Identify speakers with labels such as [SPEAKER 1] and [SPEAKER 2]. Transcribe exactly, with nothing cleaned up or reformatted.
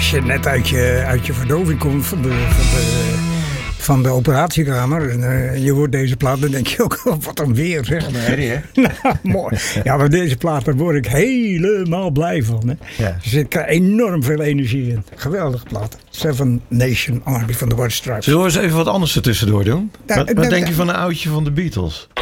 [SPEAKER 1] als je net uit je, uit je verdoving komt van de, van de, van de operatiekamer. En uh, je hoort deze plaat, dan denk je ook, oh, wat een weer zeg.
[SPEAKER 2] Wat een herrie, hè?
[SPEAKER 1] Nou, mooi. Ja, maar deze plaat, daar word ik helemaal blij van. Hè.
[SPEAKER 2] Ja.
[SPEAKER 1] Er zit enorm veel energie in. Geweldige plaat. Seven Nation Army van de White Stripes.
[SPEAKER 2] Zullen we eens even wat anders ertussendoor doen?
[SPEAKER 1] Ja,
[SPEAKER 2] wat wat
[SPEAKER 1] dat-
[SPEAKER 2] denk je van een oudje van de Beatles?